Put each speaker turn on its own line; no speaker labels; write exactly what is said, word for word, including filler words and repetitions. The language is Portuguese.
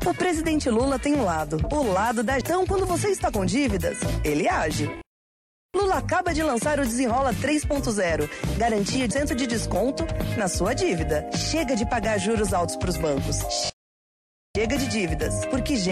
O presidente Lula tem um lado, o lado da... Então, quando você está com dívidas, ele age. Lula acaba de lançar o Desenrola três ponto zero. Garantia de cento de desconto na sua dívida. Chega de pagar juros altos para os bancos. Chega de dívidas, porque gente